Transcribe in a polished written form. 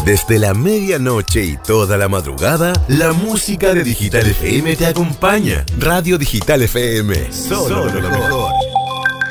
Desde la medianoche y toda la madrugada, la música de Digital FM te acompaña. Radio Digital FM, solo lo mejor.